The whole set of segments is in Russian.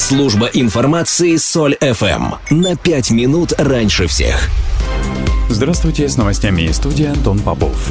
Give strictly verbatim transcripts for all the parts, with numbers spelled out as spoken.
Служба информации Соль эф эм. На пять минут раньше всех. Здравствуйте, с новостями из студии Антон Попов.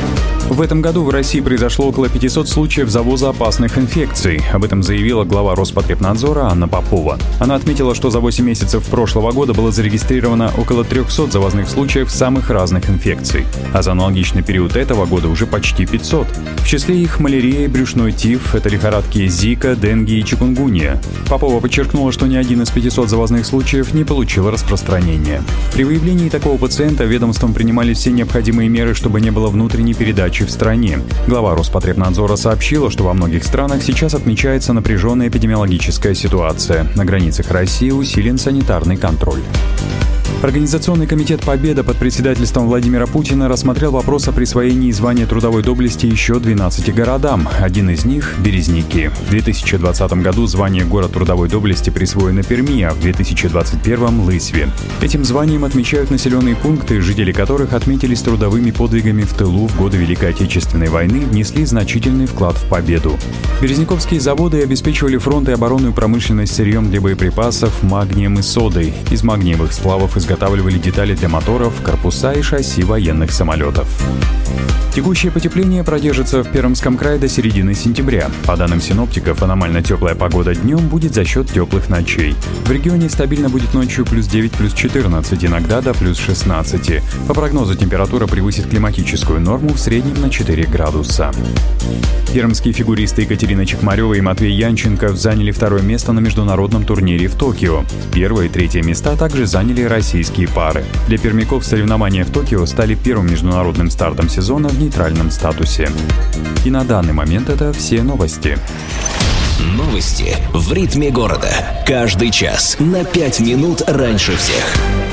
В этом году в России произошло около пятисот случаев завоза опасных инфекций. Об этом заявила глава Роспотребнадзора Анна Попова. Она отметила, что за восемь месяцев прошлого года было зарегистрировано около трехсот завозных случаев самых разных инфекций. А за аналогичный период этого года уже почти пятьсот. В числе их малярия, брюшной тиф, это лихорадки Зика, денги и чикунгунья. Попова подчеркнула, что ни один из пятисот завозных случаев не получил распространения. При выявлении такого пациента ведомством принимали все необходимые меры, чтобы не было внутренней передачи в стране. Глава Роспотребнадзора сообщила, что во многих странах сейчас отмечается напряженная эпидемиологическая ситуация. На границах России усилен санитарный контроль. Организационный комитет «Победа» под председательством Владимира Путина рассмотрел вопрос о присвоении звания трудовой доблести еще двенадцати городам. Один из них – Березники. В две тысячи двадцатом году звание город трудовой доблести присвоено Перми, а в две тысячи двадцать первом – Лысьве. Этим званием отмечают населенные пункты, жители которых отметились трудовыми подвигами в тылу в годы Великой Отечественной войны, внесли значительный вклад в победу. Березниковские заводы обеспечивали фронт и оборонную промышленность сырьем для боеприпасов, магнием и содой. Из магниевых сплавов изготавливали детали для моторов, корпуса и шасси военных самолетов. Текущее потепление продержится в Пермском крае до середины сентября. По данным синоптиков, аномально теплая погода днем будет за счет теплых ночей. В регионе стабильно будет ночью плюс девять, плюс четырнадцать, иногда до плюс шестнадцать. По прогнозу температура превысит климатическую норму в среднем на четыре градуса. Пермские фигуристы Екатерина Чекмарева и Матвей Янченко заняли второе место на международном турнире в Токио. Первое и третье места также заняли российские пары. Для пермяков соревнования в Токио стали первым международным стартом сезона в нейтральном статусе. И на данный момент это все новости. Новости в ритме города. Каждый час на пять минут раньше всех.